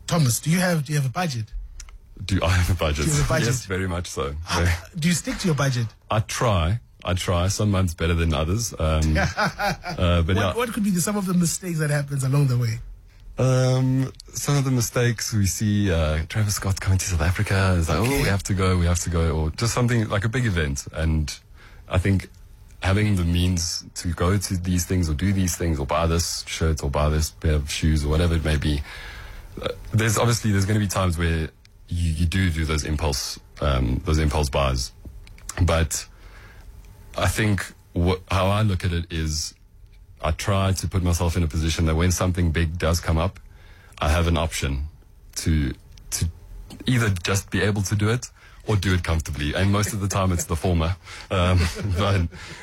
Thomas, do you have a budget? Do I have a budget? Do you have a budget? Yes, very much so. Do you stick to your budget? I try. Some months better than others. But What could be some of the mistakes that happens along the way? Some of the mistakes we see, Travis Scott coming to South Africa is like, we have to go, or just something like a big event. And I think having the means to go to these things or do these things or buy this shirt or buy this pair of shoes or whatever it may be, there's going to be times where you do those impulse buys. But I think how I look at it is I try to put myself in a position that when something big does come up, I have an option to either just be able to do it or do it comfortably. And most of the time it's the former. I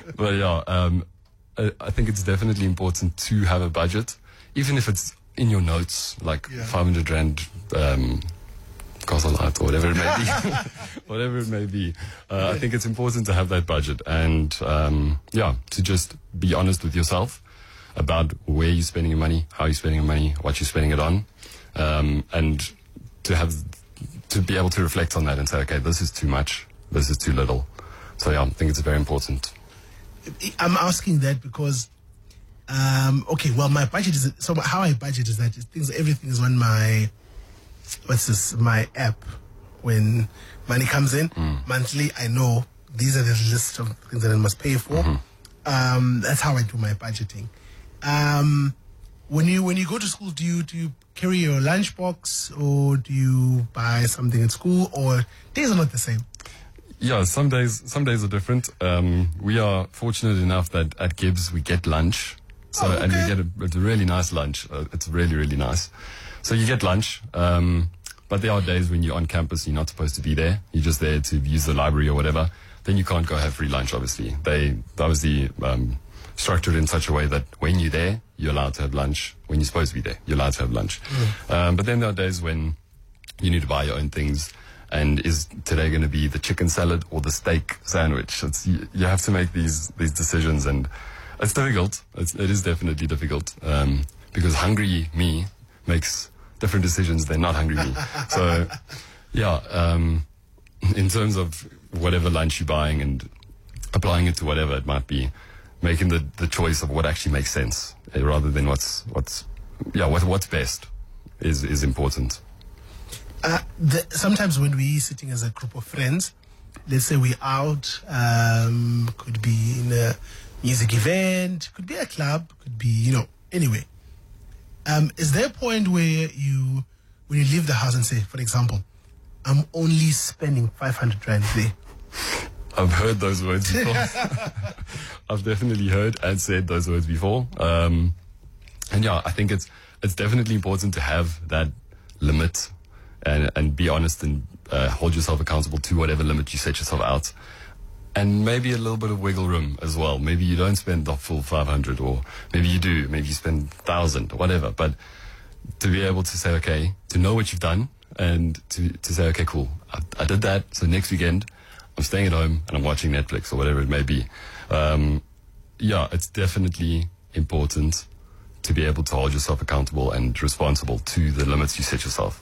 think it's definitely important to have a budget, even if it's in your notes, like 500 Rand, castle light or whatever it may be. I think it's important to have that budget and, to just be honest with yourself about where you're spending your money, how you're spending your money, what you're spending it on, and to be able to reflect on that and say, okay, this is too much, this is too little. So I think it's very important. I'm asking that because, my budget is, so how I budget is that everything is on my app. When money comes in monthly, I know these are the list of things that I must pay for. That's how I do my budgeting. When you go to school, do you carry your lunchbox or do you buy something at school, or days are not the same? Yeah, some days are different. We are fortunate enough that at Gibbs we get lunch. So, and we get a really nice lunch. It's really, really nice. So you get lunch. But there are days when you're on campus, you're not supposed to be there. You're just there to use the library or whatever. Then you can't go have free lunch, obviously. They obviously structured in such a way that when you're there, you're allowed to have lunch. When you're supposed to be there, you're allowed to have lunch. But then there are days when you need to buy your own things. And is today going to be the chicken salad or the steak sandwich? You have to make these decisions, and it's difficult. It is definitely difficult because hungry me makes different decisions than not hungry me. So, in terms of whatever lunch you're buying and applying it to whatever it might be, making the choice of what actually makes sense rather than what's best is important. Sometimes when we sitting as a group of friends, let's say we're out, could be in a music event, could be a club, could be, anyway. Is there a point where when you leave the house and say, for example, I'm only spending 500 Rand there? I've heard those words before. I've definitely heard and said those words before. I think it's definitely important to have that limit and be honest and hold yourself accountable to whatever limit you set yourself out. And maybe a little bit of wiggle room as well. Maybe you don't spend the full 500, or maybe you do. Maybe you spend 1,000 or whatever. But to be able to say, okay, to know what you've done and to say, okay, cool, I did that. So next weekend, I'm staying at home and I'm watching Netflix or whatever it may be. It's definitely important to be able to hold yourself accountable and responsible to the limits you set yourself.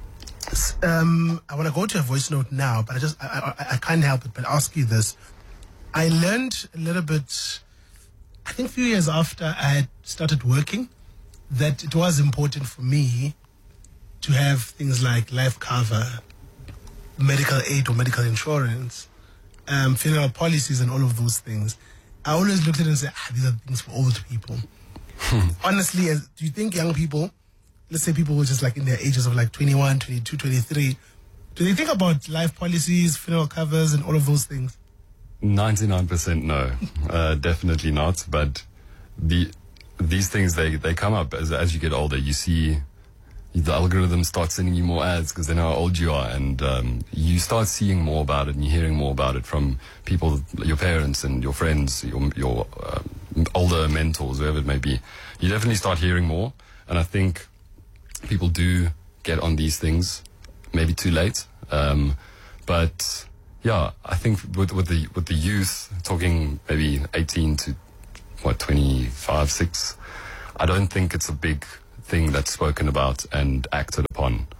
I want to go to a voice note now, but I can't help it but ask you this. I learned a little bit, I think a few years after I had started working, that it was important for me to have things like life cover, medical aid or medical insurance, funeral policies and all of those things. I always looked at it and said, these are things for old people. Honestly, do you think young people, let's say people who are just like in their ages of like 21, 22, 23, do they think about life policies, funeral covers and all of those things? 99% no. Definitely not. But these things, they come up as you get older. You see the algorithm starts sending you more ads because they know how old you are, and you start seeing more about it and you're hearing more about it from people, your parents and your friends, your older mentors, whoever it may be. You definitely start hearing more, and I think people do get on these things maybe too late. But yeah, I think with the youth, talking maybe 18 to 25, 6, I don't think it's a big thing that's spoken about and acted upon.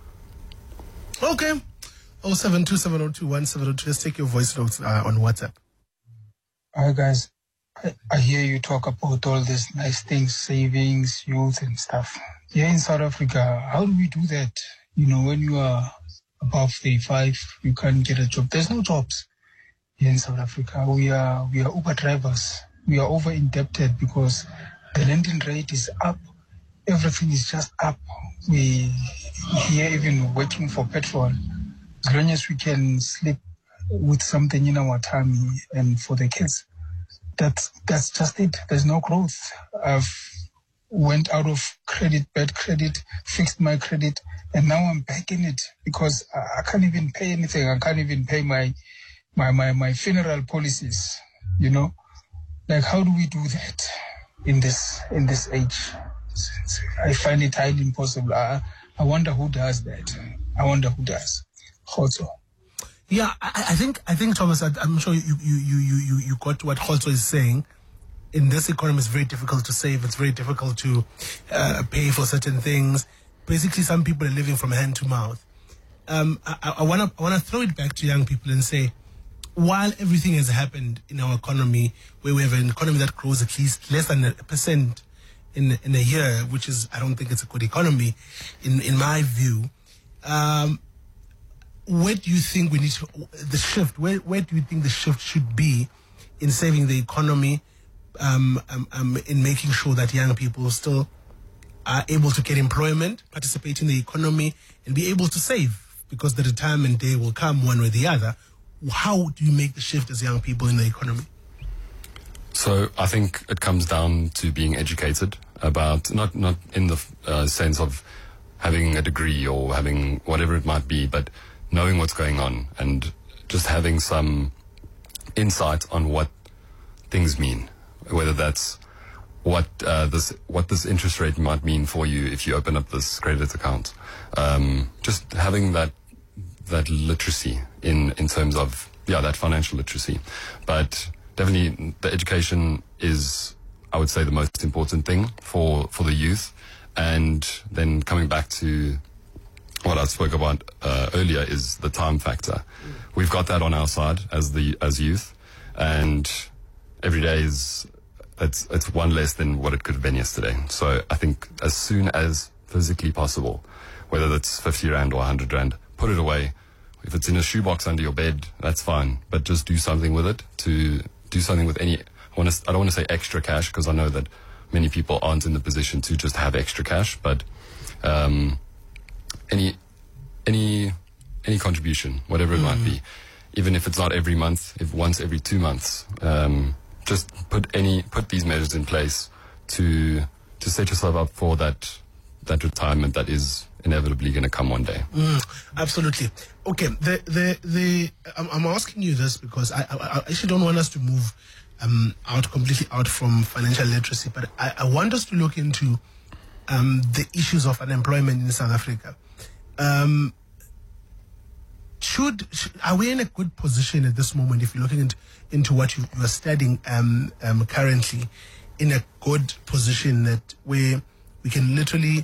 Okay. 0727021702. Let's take your voice notes on WhatsApp. Hi guys, I hear you talk about all these nice things, savings, youth and stuff. Here in South Africa, how do we do that? You know, when you are above 35, you can't get a job. There's no jobs here in South Africa. We are Uber drivers. We are over indebted because the lending rate is up. Everything is just up. We here even working for petrol. As long as we can sleep with something in our tummy and for the kids, that's just it. There's no growth. I've went out of credit, bad credit, fixed my credit, and now I'm back in it because I can't even pay anything. I can't even pay my funeral policies. You know, like how do we do that in this age? I find it highly impossible. I wonder who does that. I wonder who does. Also. Yeah, I think Thomas, I'm sure you got what Khotso is saying. In this economy, it's very difficult to save. It's very difficult to pay for certain things. Basically, some people are living from hand to mouth. I wanna throw it back to young people and say, while everything has happened in our economy, where we have an economy that grows at least less than 1% in a year, which is, I don't think it's a good economy, in my view. Where do you think we need to, the shift, where do you think the shift should be in saving the economy, in making sure that young people still are able to get employment, participate in the economy, and be able to save? Because the retirement day will come one way or the other. How do you make the shift as young people in the economy? So I think it comes down to being educated about, not in the sense of having a degree or having whatever it might be, but knowing what's going on and just having some insight on what things mean, whether that's what this interest rate might mean for you if you open up this credit account. Just having that literacy in terms of, that financial literacy. But definitely the education is, I would say, the most important thing for the youth. And then coming back to what I spoke about earlier is the time factor. We've got that on our side as youth, and every day it's one less than what it could have been yesterday. So I think as soon as physically possible, whether that's 50 Rand or 100 Rand, put it away. If it's in a shoebox under your bed, that's fine, but just do something with it. To do something with I don't want to say extra cash, because I know that many people aren't in the position to just have extra cash, but any contribution, whatever it might be, even if it's not every month, if once every 2 months, just put these measures in place to set yourself up for that retirement that is inevitably going to come one day. Absolutely. Okay. I'm asking you this because I actually don't want us to move completely out from financial literacy, but I want us to look into the issues of unemployment in South Africa. Are we in a good position at this moment, if you're looking into what you are studying currently, in a good position that where we can literally,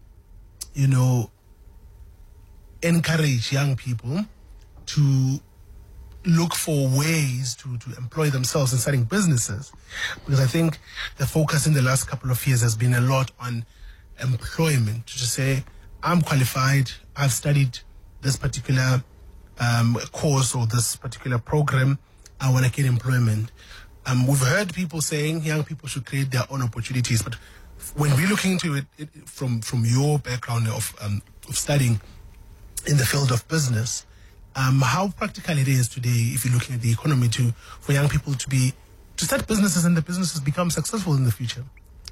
encourage young people to look for ways to employ themselves in starting businesses? Because I think the focus in the last couple of years has been a lot on employment, to just say, I'm qualified, I've studied this particular course or this particular program, I want to get employment. We've heard people saying young people should create their own opportunities, but when we're looking into it from your background of studying in the field of business, how practical it is today, if you're looking at the economy, for young people to start businesses and the businesses become successful in the future?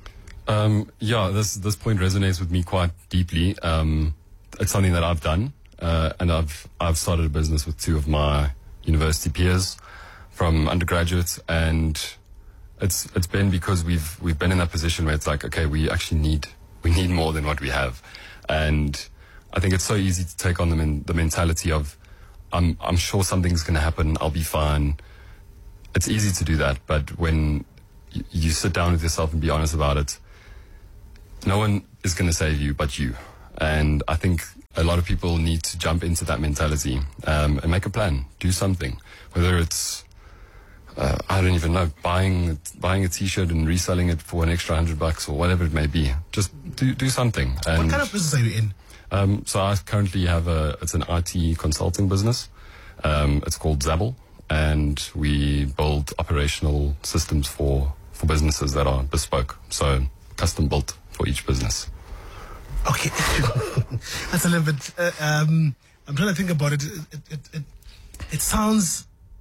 This point resonates with me quite deeply. It's something that I've done, and I've started a business with two of my university peers from undergraduates, and it's been because we've been in that position where it's like, okay, we actually need more than what we have. And I think it's so easy to take on the mentality of, I'm sure something's going to happen, I'll be fine. It's easy to do that, but when you sit down with yourself and be honest about it, no one is going to save you but you. And I think a lot of people need to jump into that mentality and make a plan, do something, whether it's I don't even know, buying a T-shirt and reselling it for an extra $100 or whatever it may be. Just do something. And what kind of business are you in? So I currently have it's an IT consulting business. It's called Zabel, and we build operational systems for businesses that are bespoke, so custom built for each business. Okay, that's a little bit. I'm trying to think about it. It sounds.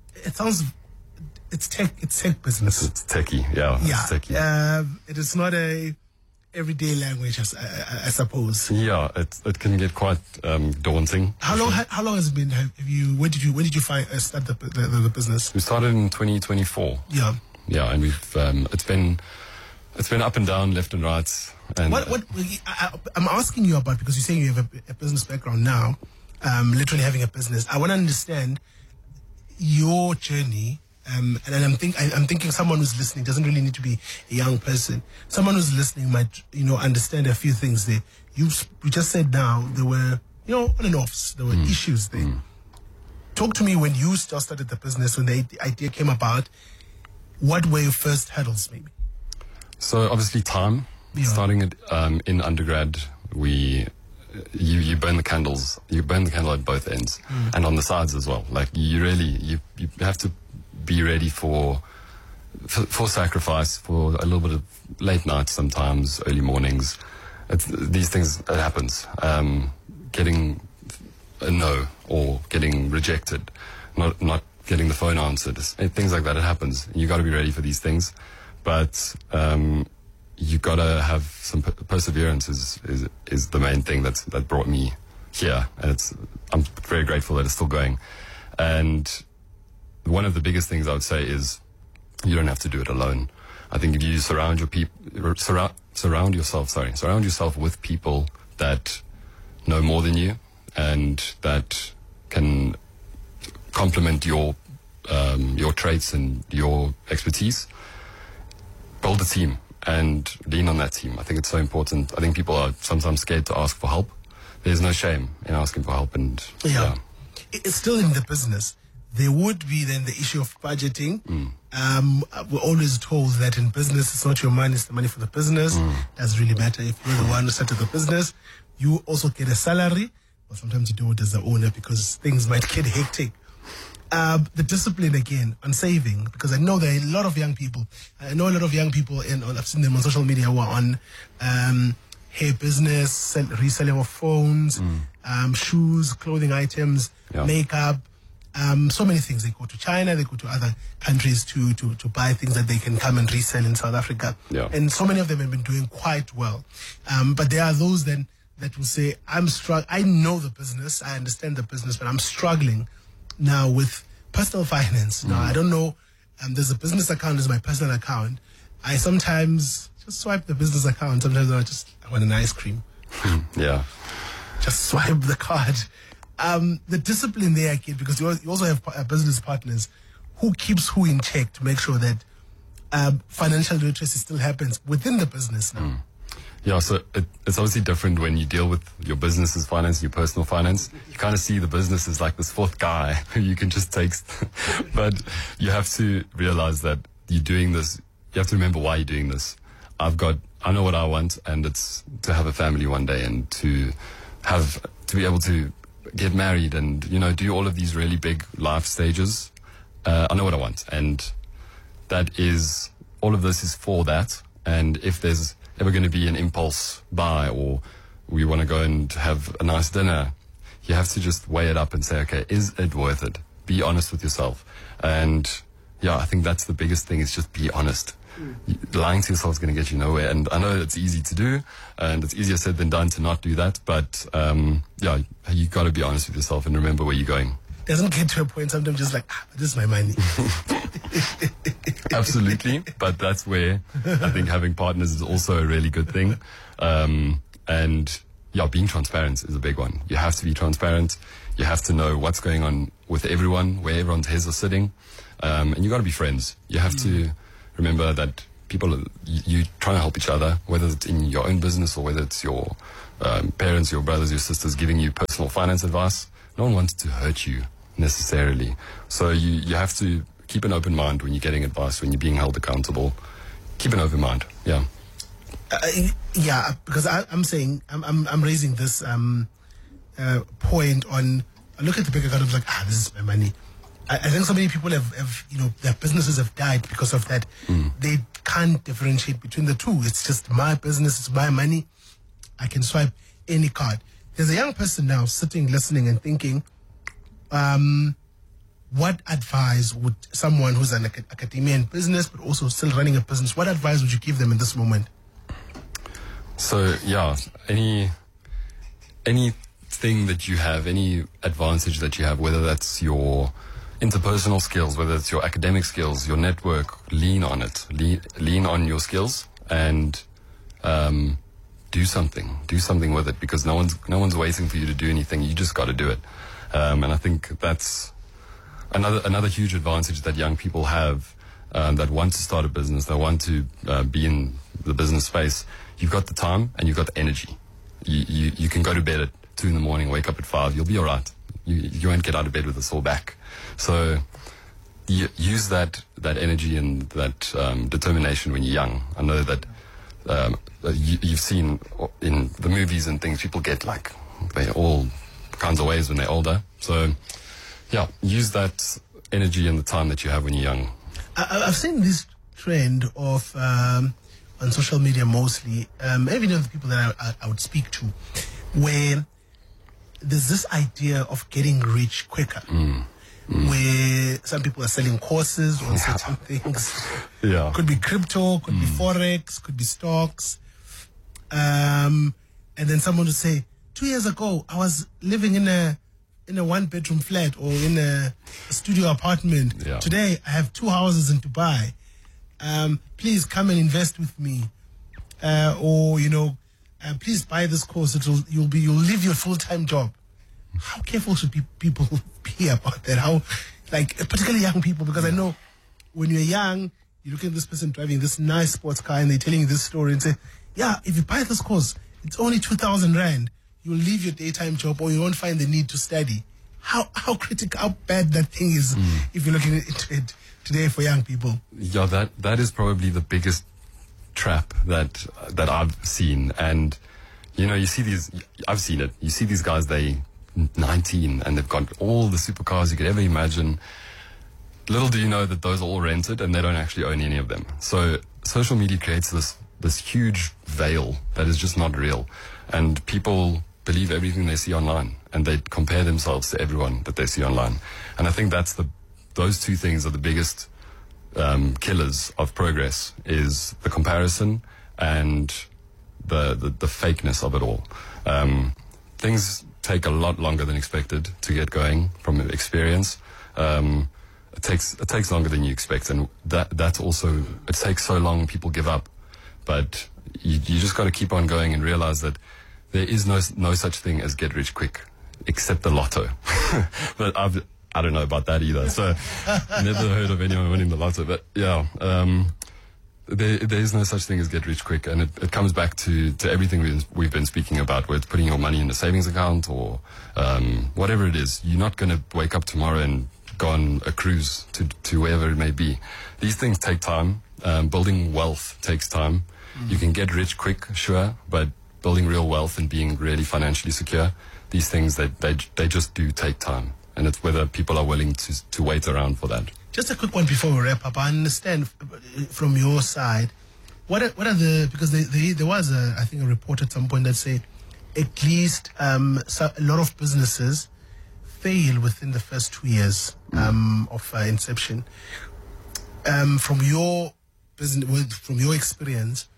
It's tech business. It's techie, yeah. It's techie. It is not a everyday language, I suppose. Yeah, it can get quite daunting. How long has it been? When did you start the business? We started in 2024. Yeah. Yeah, and we've it's been up and down, left and right. And I'm asking you about, because you're saying you have a business background now, literally having a business. I want to understand your journey. And I'm thinking someone who's listening doesn't really need to be a young person. Someone who's listening might, understand a few things there. You just said now there were, on and offs, there were issues there. Talk to me when you started the business, when the idea came about. What were your first hurdles, maybe? So obviously time. Yeah. Starting it in undergrad, you burn the candles. You burn the candle at both ends, and on the sides as well. Like you have to be ready for sacrifice, for a little bit of late nights sometimes, early mornings. These things, it happens. Getting a no or getting rejected, not getting the phone answered, things like that, it happens. You got to be ready for these things. But you got to have some perseverance is the main thing that brought me here. And I'm very grateful that it's still going. And one of the biggest things I would say is you don't have to do it alone. I think if you surround yourself with people that know more than you and that can complement your traits and your expertise, build a team and lean on that team. I think it's so important. I think people are sometimes scared to ask for help. There's no shame in asking for help. And yeah. It's still in the business. There would be then the issue of budgeting. We're always told that in business, it's not your money, it's the money for the business. Doesn't really matter if you're the one who started the business. You also get a salary, but sometimes you don't as the owner because things might get hectic. The discipline again on saving, because I know there are a lot of young people. I've seen them on social media who are on hair business, reselling of phones, shoes, clothing items, makeup. So many things. They go to China, they go to other countries to buy things that they can come and resell in South Africa. Yeah. And so many of them have been doing quite well. But there are those then that will say, I know the business, I understand the business, but I'm struggling now with personal finance. Now, I don't know, there's a business account, there's my personal account. I sometimes just swipe the business account. Sometimes I want an ice cream. Yeah. Just swipe the card. The discipline there, I get, because you also have business partners who keeps who in check to make sure that financial literacy still happens within the business now. Yeah, so it's obviously different when you deal with your business's finance, your personal finance. You kind of see the business as like this fourth guy who you can just text. But you have to realize that you're doing this. You have to remember why you're doing this. I know what I want, and it's to have a family one day and to be able to get married and, do all of these really big life stages. I know what I want, and all of this is for that. And if there's ever going to be an impulse buy or we want to go and have a nice dinner, you have to just weigh it up and say, okay, is it worth it? Be honest with yourself. And yeah, I think that's the biggest thing, is just be honest. Lying to yourself is going to get you nowhere. And I know it's easy to do, and it's easier said than done to not do that. But yeah, you got to be honest with yourself and remember where you're going. Doesn't get to a point sometimes just like, this is my money. Absolutely. But that's where I think having partners is also a really good thing. And yeah, being transparent is a big one. You have to be transparent. You have to know what's going on with everyone, where everyone's heads are sitting. And you got to be friends. You have to remember that you trying to help each other, whether it's in your own business or whether it's your parents, your brothers, your sisters giving you personal finance advice. No one wants to hurt you necessarily. So you have to keep an open mind when you're getting advice, when you're being held accountable. Keep an open mind. Yeah. Yeah, because I'm saying I'm raising this point on. I look at the bank account and I'm like, this is my money. I think so many people have their businesses have died because of that. They can't differentiate between the two. It's just my business, it's my money. I can swipe any card. There's a young person now sitting, listening and thinking, what advice would someone who's an academia in business but also still running a business, what advice would you give them in this moment? So, yeah, anything that you have, any advantage that you have, whether that's your interpersonal skills, whether it's your academic skills, your network, lean on it. Lean on your skills and do something with it, because no one's waiting for you to do anything. You just got to do it. And I think that's another huge advantage that young people have that want to start a business, that want to be in the business space. You've got the time and you've got the energy. You can go to bed at 2 a.m, wake up at 5. You'll be all right. You won't get out of bed with a sore back. So use that energy and that determination when you're young. I know that you've seen in the movies and things, people get like they all kinds of ways when they're older. So yeah, use that energy and the time that you have when you're young. I've seen this trend of on social media mostly, even the people that I would speak to, where there's this idea of getting rich quicker. Where some people are selling courses on certain things. Yeah. Could be crypto, could be forex, could be stocks. And then someone would say, 2 years ago, I was living in a 1-bedroom flat or in a studio apartment. Yeah. Today, I have 2 houses in Dubai. Please come and invest with me. Please buy this course. You'll leave your full-time job. How careful should people be about that? How, particularly young people, because I know when you're young, you look at this person driving this nice sports car and they're telling you this story and say, yeah, if you buy this course, it's only 2,000 Rand. You'll leave your daytime job or you won't find the need to study. How critical, how bad that thing is if you're looking into it today for young people. Yeah, that is probably the biggest trap that I've seen. And, you see these, I've seen it. You see these guys, they 19 and they've got all the supercars you could ever imagine. Little do you know that those are all rented and they don't actually own any of them. So social media creates this huge veil that is just not real, and people believe everything they see online and they compare themselves to everyone that they see online. And I think those two things are the biggest killers of progress, is the comparison and the fakeness of it all. Things take a lot longer than expected to get going from experience. It takes longer than you expect, and that's also, it takes so long people give up. But you just got to keep on going and realize that there is no such thing as get rich quick, except the lotto. But I don't know about that either. So never heard of anyone winning the lotto. But yeah, there is no such thing as get rich quick, and it comes back to everything we've been speaking about, with putting your money in a savings account or whatever it is. You're not going to wake up tomorrow and go on a cruise to wherever it may be. These things take time. Building wealth takes time. You can get rich quick, sure, but building real wealth and being really financially secure, these things, they just do take time. And it's whether people are willing to wait around for that. Just a quick one before we wrap up. I understand from your side, what are the, because there was I think a report at some point that said at least a lot of businesses fail within the first 2 years of inception. From your business, from your experience,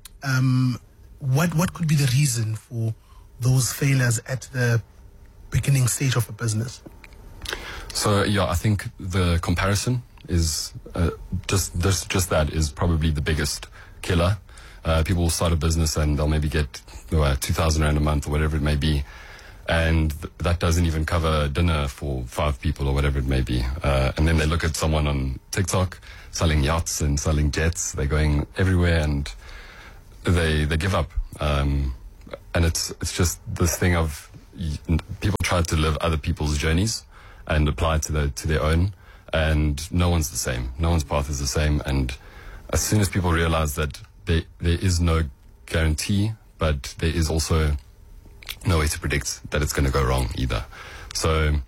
what could be the reason for those failures at the beginning stage of a business? So yeah, I think the comparison is just that is probably the biggest killer. People will start a business and they'll maybe get 2,000 Rand a month or whatever it may be, and that doesn't even cover dinner for 5 people or whatever it may be. And then they look at someone on TikTok selling yachts and selling jets. They're going everywhere and they give up. And And it's just this thing of people try to live other people's journeys and apply it to their own, and no one's the same. No one's path is the same. And as soon as people realize that there is no guarantee, but there is also no way to predict that it's going to go wrong either. So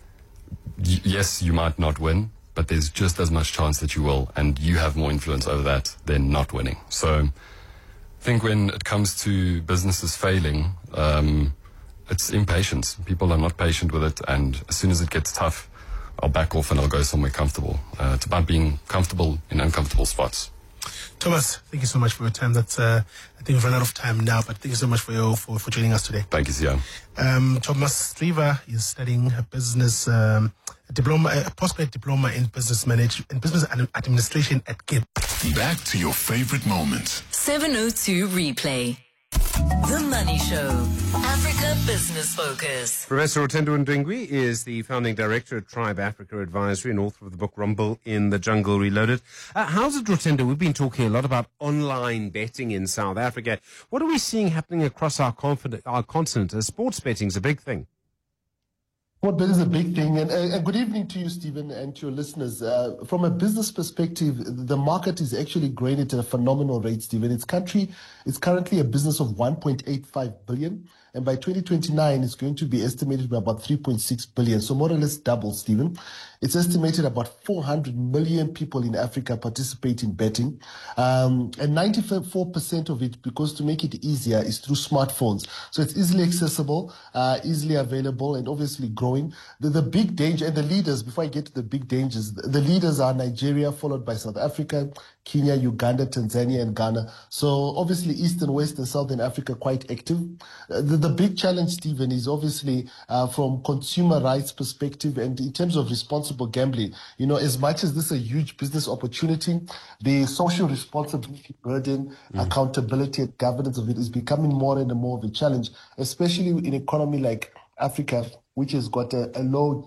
yes, you might not win, but there's just as much chance that you will, and you have more influence over that than not winning. So I think when it comes to businesses failing, it's impatience. People are not patient with it, and as soon as it gets tough, I'll back off and I'll go somewhere comfortable. It's about being comfortable in uncomfortable spots. Thomas, thank you so much for your time. That's I think we've run out of time now, but thank you so much for joining us today. Thank you, Sian. Thomas Striver is studying a business diploma, a postgrad diploma in business administration at GIB. Back to your favorite moments. 702 Replay. The Money Show. Africa Business Focus. Professor Rotendo Ndwingwi is the founding director at Tribe Africa Advisory and author of the book Rumble in the Jungle Reloaded. How's it, Rotendo? We've been talking a lot about online betting in South Africa. What are we seeing happening across our continent? Sports betting is a big thing. Sport betting is a big thing, and good evening to you, Stephen, and to your listeners. From a business perspective, the market is actually growing at a phenomenal rate, Stephen. It's currently a business of 1.85 billion, and by 2029, it's going to be estimated by about 3.6 billion. So more or less double, Stephen. It's estimated about 400 million people in Africa participate in betting, and 94% of it, because to make it easier, is through smartphones. So it's easily accessible, easily available, and obviously growing. The big danger, and the leaders, before I get to the big dangers, the leaders are Nigeria, followed by South Africa, Kenya, Uganda, Tanzania, and Ghana. So obviously Eastern, West, and Southern Africa quite active. The big challenge, Stephen, is obviously from consumer rights perspective and in terms of responsible gambling. You know, as much as this is a huge business opportunity, the social responsibility burden, accountability, and governance of it is becoming more and more of a challenge, especially in an economy like Africa, which has got a low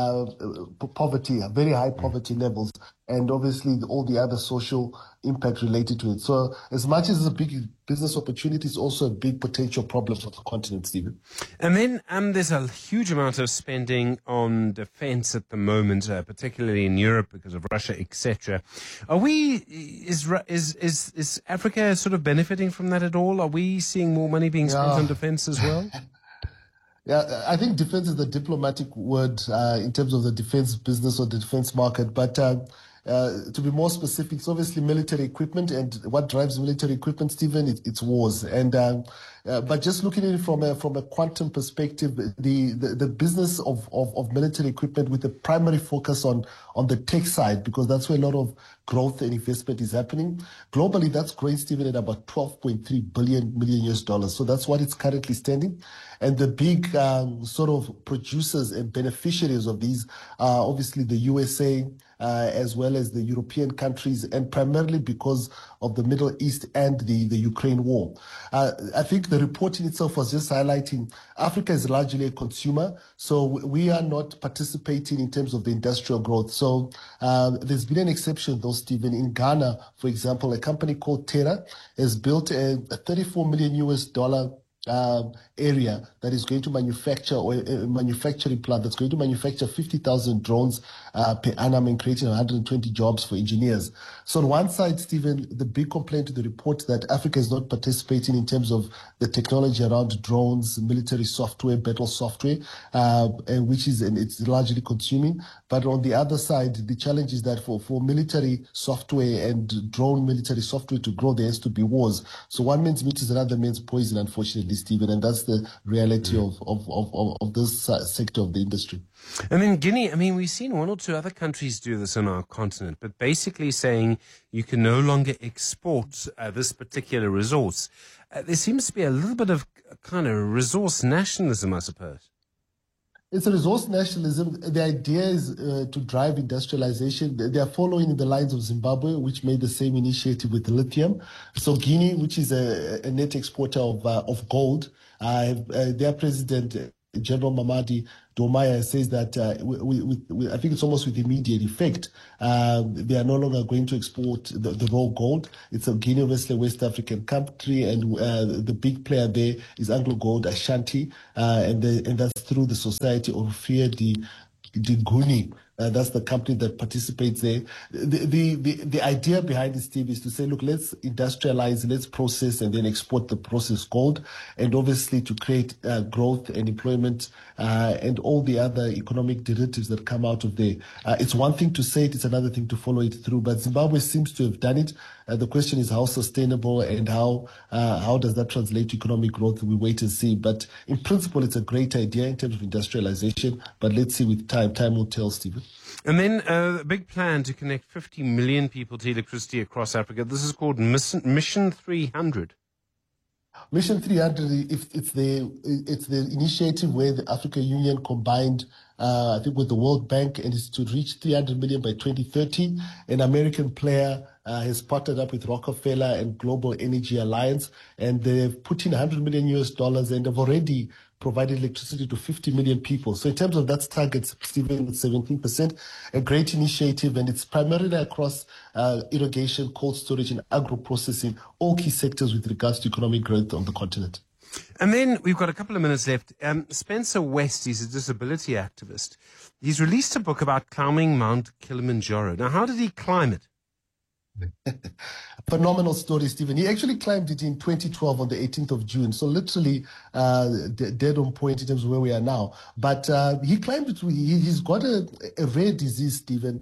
poverty, very high poverty levels, and obviously all the other social impact related to it. So as much as it's a big business opportunity, it's also a big potential problem for the continent, Stephen. And then there's a huge amount of spending on defense at the moment, particularly in Europe because of Russia, etc. Is Africa sort of benefiting from that at all? Are we seeing more money being spent on defense as well? Yeah, I think defense is the diplomatic word in terms of the defense business or the defense market. But to be more specific, it's obviously military equipment, and what drives military equipment, Stephen, it's wars. And but just looking at it from a quantum perspective, the business of military equipment with a primary focus on the tech side, because that's where a lot of growth and investment is happening. Globally, that's growing, Stephen, at about $12.3 million US. So that's what it's currently standing. And the big sort of producers and beneficiaries of these are obviously the USA, as well as the European countries, and primarily because of the Middle East and the Ukraine war. I think the report in itself was just highlighting Africa is largely a consumer, so we are not participating in terms of the industrial growth. So there's been an exception though, Stephen. In Ghana, for example, a company called Terra has built a $34 million US area that is going to manufacture, or a manufacturing plant that's going to manufacture 50,000 drones per annum and creating 120 jobs for engineers. So on one side, Stephen, the big complaint to the report that Africa is not participating in terms of the technology around drones, military software, battle software, and it's largely consuming. But on the other side, the challenge is that for military software and drone military software to grow, there has to be wars. So one man's meat is another man's poison, unfortunately, Stephen, and that's the reality of this sector of the industry. And then Guinea, I mean, we've seen one or two other countries do this on our continent, but basically saying you can no longer export this particular resource. There seems to be a little bit of kind of resource nationalism, I suppose. It's a resource nationalism. The idea is to drive industrialization. They are following in the lines of Zimbabwe, which made the same initiative with lithium. So Guinea, which is a net exporter of gold, their president General Mamadi Domaya says that I think it's almost with immediate effect. They are no longer going to export the raw gold. It's a Guinea-Bissau West African country, and the big player there is Anglo Gold Ashanti, and that's through the Society of Fear de Guni. That's the company that participates there. The idea behind this, Steve, is to say, look, let's industrialize, let's process, and then export the processed gold, and obviously to create growth and employment and all the other economic derivatives that come out of there. It's one thing to say it, it's another thing to follow it through, but Zimbabwe seems to have done it. The question is how sustainable and how does that translate to economic growth? We wait and see. But in principle, it's a great idea in terms of industrialization, but let's see with time. Time will tell, Stephen. And then a big plan to connect 50 million people to electricity across Africa. This is called Mission 300. Mission 300, it's the initiative where the African Union combined, I think, with the World Bank, and it's to reach 300 million by 2030. An American player has partnered up with Rockefeller and Global Energy Alliance, and they've put in $100 million and have already provided electricity to 50 million people. So in terms of that target, Stephen, it's 17%, a great initiative, and it's primarily across irrigation, cold storage, and agro-processing, all key sectors with regards to economic growth on the continent. And then we've got a couple of minutes left. Spencer West, he's a disability activist. He's released a book about climbing Mount Kilimanjaro. Now, how did he climb it? Phenomenal story, Stephen. He actually climbed it in 2012 on the 18th of June. So literally dead on point in terms of where we are now. But he climbed it. He's got a rare disease, Stephen,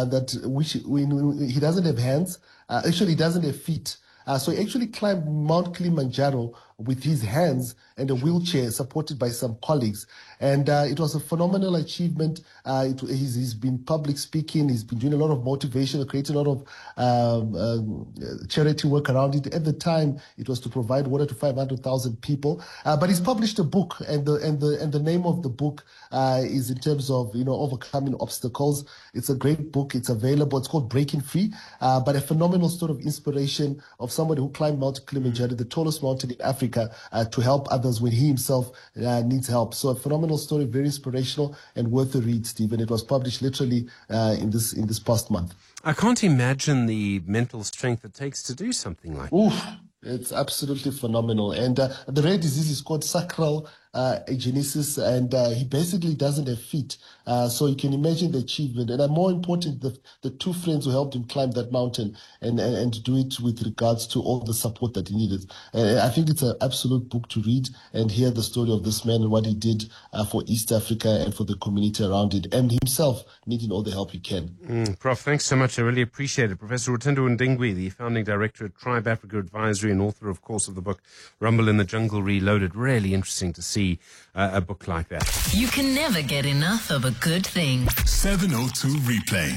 he doesn't have hands. Actually, he doesn't have feet. So he actually climbed Mount Kilimanjaro with his hands and a wheelchair supported by some colleagues. And it was a phenomenal achievement. He's been public speaking. He's been doing a lot of motivation, creating a lot of charity work around it. At the time, it was to provide water to 500,000 people. But he's published a book, and the name of the book is in terms of overcoming obstacles. It's a great book. It's available. It's called Breaking Free. But a phenomenal story of inspiration of somebody who climbed Mount Kilimanjaro, the tallest mountain in Africa, to help others when he himself needs help. So a phenomenal story, very inspirational and worth a read, Stephen. It was published literally in this past month. I can't imagine the mental strength it takes to do something like that. It's absolutely phenomenal. And the rare disease is called sacral agenesis, and he basically doesn't have feet. So you can imagine the achievement. And more important, the two friends who helped him climb that mountain and do it with regards to all the support that he needed. I think it's an absolute book to read and hear the story of this man and what he did for East Africa and for the community around it, and himself needing all the help he can. Prof, thanks so much. I really appreciate it. Professor Rotendo Ndingwi, the founding director at Tribe Africa Advisory and author, of course, of the book Rumble in the Jungle Reloaded. Really interesting to see a book like that. You can never get enough of a good thing. 702 Replay.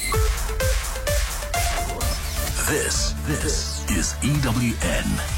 This is EWN.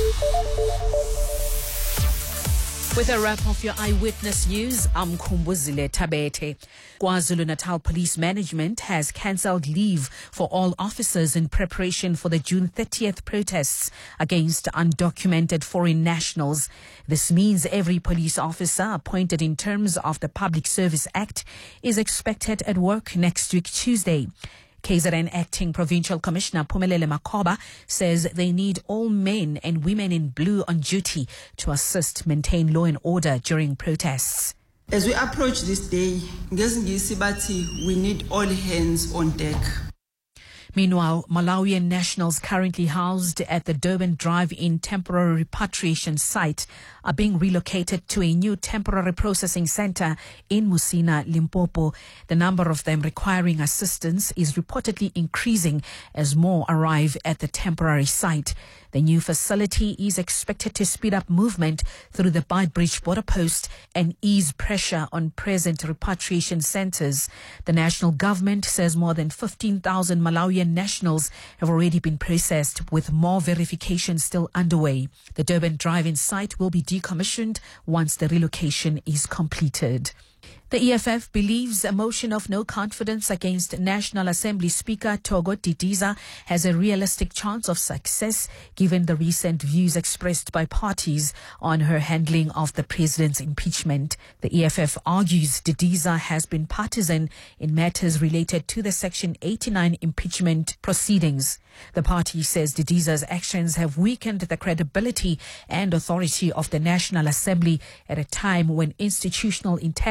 With a wrap of your Eyewitness News, I'm Kumbuzile Tabete. KwaZulu-Natal Police Management has cancelled leave for all officers in preparation for the June 30th protests against undocumented foreign nationals. This means every police officer appointed in terms of the Public Service Act is expected at work next week, Tuesday. KZN Acting Provincial Commissioner Phumelele Makhoba says they need all men and women in blue on duty to assist maintain law and order during protests. As we approach this day, we need all hands on deck. Meanwhile, Malawian nationals currently housed at the Durban Drive-In temporary repatriation site are being relocated to a new temporary processing center in Musina, Limpopo. The number of them requiring assistance is reportedly increasing as more arrive at the temporary site. The new facility is expected to speed up movement through the Beitbridge border post and ease pressure on present repatriation centers. The national government says more than 15,000 Malawian nationals have already been processed, with more verification still underway. The Durban Drive-In site will be decommissioned once the relocation is completed. The EFF believes a motion of no confidence against National Assembly Speaker Togo Didiza has a realistic chance of success given the recent views expressed by parties on her handling of the president's impeachment. The EFF argues Didiza has been partisan in matters related to the Section 89 impeachment proceedings. The party says Didiza's actions have weakened the credibility and authority of the National Assembly at a time when institutional integrity